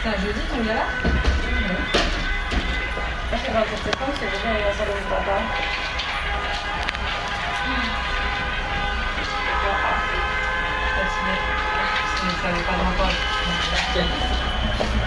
C'est un jeudi ton gala? Ouais. Ça fait 27 septembre, c'est déjà l'anniversaire de mon papa. Ça ne savait pas d'encore.